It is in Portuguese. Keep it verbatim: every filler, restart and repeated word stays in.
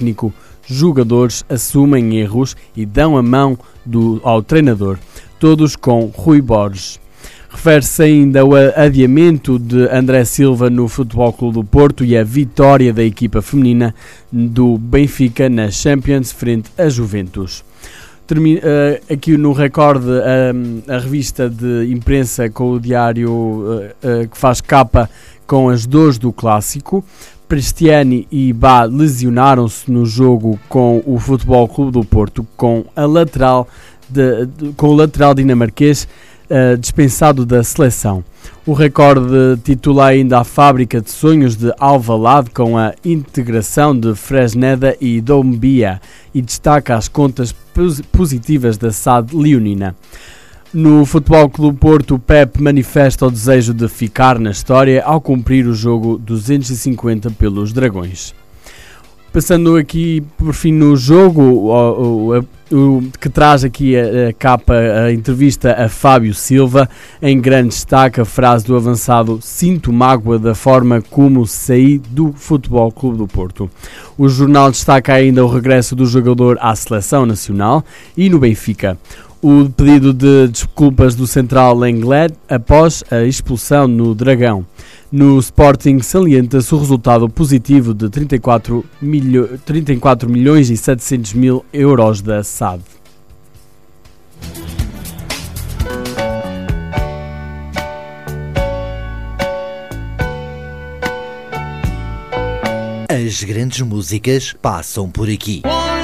técnico, jogadores assumem erros e dão a mão do, ao treinador, todos com Rui Borges. Refere-se ainda ao adiamento de André Silva no Futebol Clube do Porto e a vitória da equipa feminina do Benfica na Champions frente a Juventus. Termino, uh, aqui no Record, uh, a revista de imprensa com o diário uh, uh, que faz capa com as dores do clássico. Prestiani e Bá lesionaram-se no jogo com o Futebol Clube do Porto, com, a lateral de, de, com o lateral dinamarquês uh, dispensado da seleção. O Record titula ainda a fábrica de sonhos de Alvalade com a integração de Fresneda e Doumbia e destaca as contas positivas da S A D leonina. No Futebol Clube Porto, Pep manifesta o desejo de ficar na história ao cumprir o jogo duzentos e cinquenta pelos Dragões. Passando aqui por fim no jogo, o, o, o, que traz aqui a, a capa, a entrevista a Fábio Silva, em grande destaque a frase do avançado: "Sinto mágoa da forma como saí do Futebol Clube do Porto". O jornal destaca ainda o regresso do jogador à seleção nacional e no Benfica. O pedido de desculpas do central Lenglet após a expulsão no Dragão. No Sporting salienta-se o resultado positivo de trinta e quatro milhões e setecentos mil euros da S A D. As grandes músicas passam por aqui.